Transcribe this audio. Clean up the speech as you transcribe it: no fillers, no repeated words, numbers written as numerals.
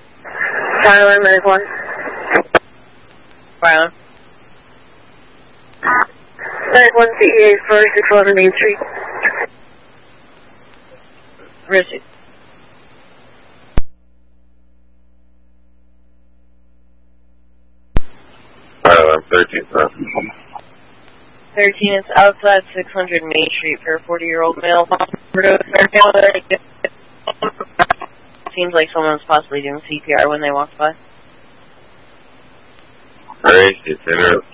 Tyler, Medic 1. Byron. Medic 1, CEA for 611 Main Street. Richard. I'm 13, sir. 13 is outside 600 Main Street for a 40-year-old male. Seems like someone's possibly doing CPR when they walked by. Alright, it's in